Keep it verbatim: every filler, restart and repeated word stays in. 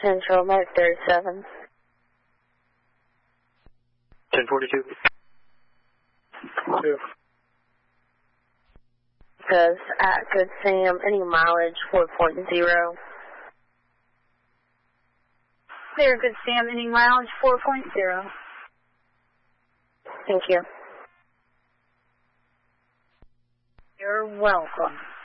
Central, Mark thirty-seven. ten forty-two. Two. Says at Good Sam, any mileage four point zero. Clear, Good Sam, any mileage four point zero. Thank you. You're welcome.